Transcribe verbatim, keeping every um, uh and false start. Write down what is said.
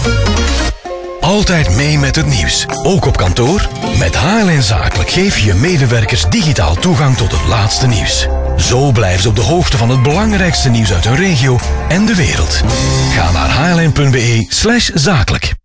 Altijd mee met het nieuws, ook op kantoor? Met H L N Zakelijk geef je je medewerkers digitaal toegang tot het laatste nieuws. Zo blijven ze op de hoogte van het belangrijkste nieuws uit hun regio en de wereld. Ga naar hln punt be slash zakelijk.